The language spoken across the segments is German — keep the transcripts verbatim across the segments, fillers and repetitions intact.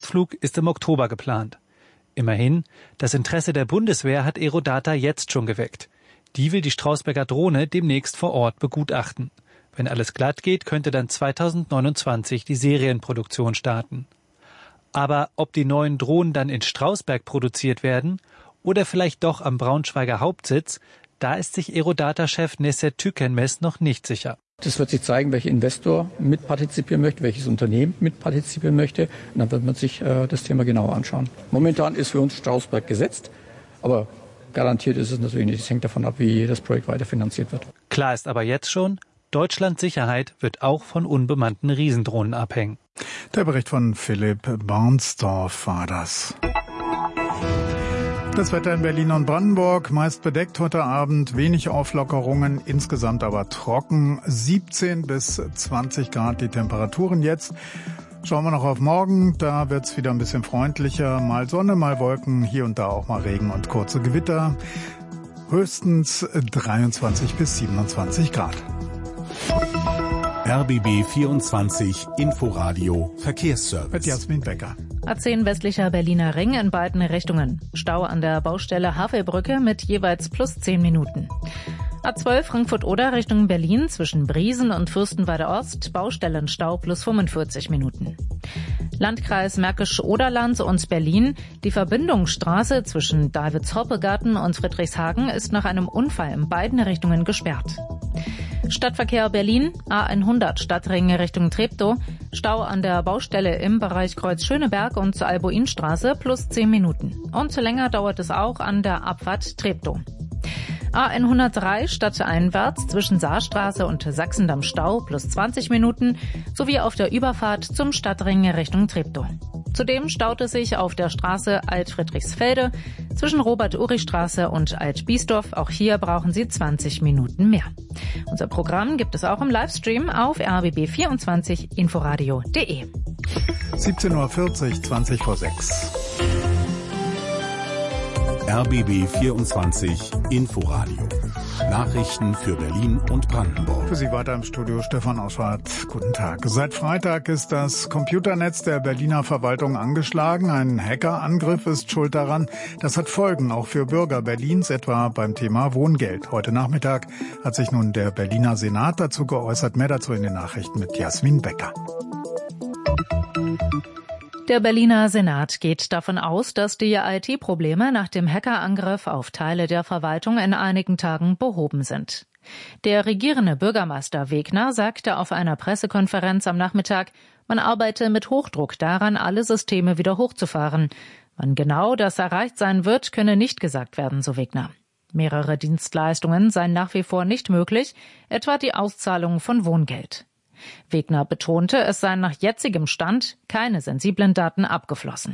Testflug ist im Oktober geplant. Immerhin, das Interesse der Bundeswehr hat Aerodata jetzt schon geweckt. Die will die Strausberger Drohne demnächst vor Ort begutachten. Wenn alles glatt geht, könnte dann zweitausendneunundzwanzig die Serienproduktion starten. Aber ob die neuen Drohnen dann in Strausberg produziert werden oder vielleicht doch am Braunschweiger Hauptsitz, da ist sich Aerodata-Chef Neset Tükenmez noch nicht sicher. Das wird sich zeigen, welcher Investor mitpartizipieren möchte, welches Unternehmen mitpartizipieren möchte. Und dann wird man sich äh, das Thema genauer anschauen. Momentan ist für uns Strausberg gesetzt, aber garantiert ist es natürlich nicht. Es hängt davon ab, wie das Projekt weiterfinanziert wird. Klar ist aber jetzt schon, Deutschlands Sicherheit wird auch von unbemannten Riesendrohnen abhängen. Der Bericht von Philipp Barnsdorf war das. Das Wetter in Berlin und Brandenburg, meist bedeckt heute Abend, wenig Auflockerungen, insgesamt aber trocken, siebzehn bis zwanzig Grad die Temperaturen jetzt. Schauen wir noch auf morgen, da wird's wieder ein bisschen freundlicher, mal Sonne, mal Wolken, hier und da auch mal Regen und kurze Gewitter, höchstens dreiundzwanzig bis siebenundzwanzig Grad. R B B vierundzwanzig Inforadio Verkehrsservice. Mit Jasmin Becker. A zehn westlicher Berliner Ring in beiden Richtungen. Stau an der Baustelle Havelbrücke mit jeweils plus zehn Minuten. A zwölf Frankfurt-Oder Richtung Berlin zwischen Briesen und Fürstenwalde Ost. Baustellenstau plus fünfundvierzig Minuten. Landkreis Märkisch-Oderland und Berlin. Die Verbindungsstraße zwischen Davids-Hoppe-Garten und Friedrichshagen ist nach einem Unfall in beiden Richtungen gesperrt. Stadtverkehr Berlin, A hundert Stadtring Richtung Treptow, Stau an der Baustelle im Bereich Kreuz Schöneberg und zur Alboinstraße plus zehn Minuten. Und länger dauert es auch an der Abfahrt Treptow. A hundertdrei stadteinwärts zwischen Saarstraße und Sachsendamm Stau plus zwanzig Minuten sowie auf der Überfahrt zum Stadtring Richtung Treptow. Zudem staut es sich auf der Straße Alt-Friedrichsfelde zwischen Robert-Uri-Straße und Alt-Biesdorf. Auch hier brauchen Sie zwanzig Minuten mehr. Unser Programm gibt es auch im Livestream auf r b b vierundzwanzig inforadio punkt de. siebzehn Uhr vierzig, zwanzig vor sechs. R B B vierundzwanzig Inforadio. Nachrichten für Berlin und Brandenburg. Für Sie weiter im Studio Stefan Auschwart. Guten Tag. Seit Freitag ist das Computernetz der Berliner Verwaltung angeschlagen. Ein Hackerangriff ist schuld daran. Das hat Folgen auch für Bürger Berlins, etwa beim Thema Wohngeld. Heute Nachmittag hat sich nun der Berliner Senat dazu geäußert. Mehr dazu in den Nachrichten mit Jasmin Becker. Der Berliner Senat geht davon aus, dass die I T-Probleme nach dem Hackerangriff auf Teile der Verwaltung in einigen Tagen behoben sind. Der regierende Bürgermeister Wegner sagte auf einer Pressekonferenz am Nachmittag, man arbeite mit Hochdruck daran, alle Systeme wieder hochzufahren. Wann genau das erreicht sein wird, könne nicht gesagt werden, so Wegner. Mehrere Dienstleistungen seien nach wie vor nicht möglich, etwa die Auszahlung von Wohngeld. Wegner betonte, es seien nach jetzigem Stand keine sensiblen Daten abgeflossen.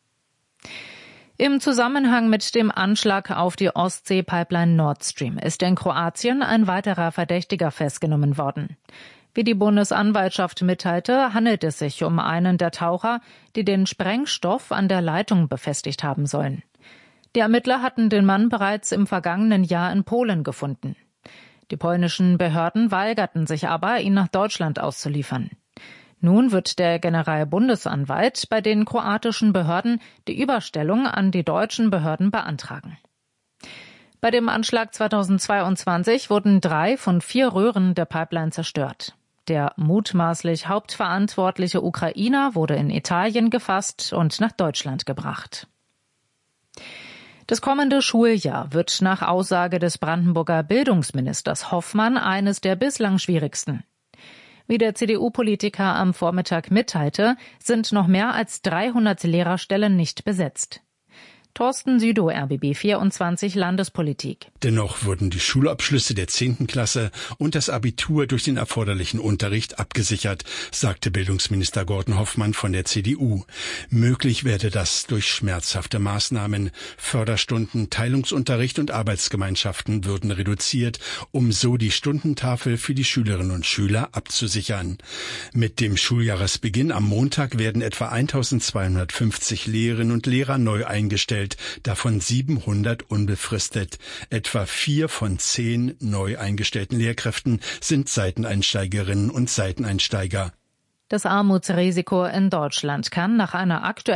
Im Zusammenhang mit dem Anschlag auf die Ostsee-Pipeline Nord Stream ist in Kroatien ein weiterer Verdächtiger festgenommen worden. Wie die Bundesanwaltschaft mitteilte, handelt es sich um einen der Taucher, die den Sprengstoff an der Leitung befestigt haben sollen. Die Ermittler hatten den Mann bereits im vergangenen Jahr in Polen gefunden. Die polnischen Behörden weigerten sich aber, ihn nach Deutschland auszuliefern. Nun wird der Generalbundesanwalt bei den kroatischen Behörden die Überstellung an die deutschen Behörden beantragen. Bei dem Anschlag zweitausendzweiundzwanzig wurden drei von vier Röhren der Pipeline zerstört. Der mutmaßlich hauptverantwortliche Ukrainer wurde in Italien gefasst und nach Deutschland gebracht. Das kommende Schuljahr wird nach Aussage des Brandenburger Bildungsministers Hoffmann eines der bislang schwierigsten. Wie der C D U-Politiker am Vormittag mitteilte, sind noch mehr als dreihundert Lehrerstellen nicht besetzt. Thorsten Südow, R B B vierundzwanzig Landespolitik. Dennoch wurden die Schulabschlüsse der zehnten Klasse und das Abitur durch den erforderlichen Unterricht abgesichert, sagte Bildungsminister Gordon Hoffmann von der C D U. Möglich werde das durch schmerzhafte Maßnahmen. Förderstunden, Teilungsunterricht und Arbeitsgemeinschaften würden reduziert, um so die Stundentafel für die Schülerinnen und Schüler abzusichern. Mit dem Schuljahresbeginn am Montag werden etwa eintausendzweihundertfünfzig Lehrerinnen und Lehrer neu eingestellt, davon siebenhundert unbefristet. Etwa vier von zehn neu eingestellten Lehrkräften sind Seiteneinsteigerinnen und Seiteneinsteiger. Das Armutsrisiko in Deutschland kann nach einer aktuellen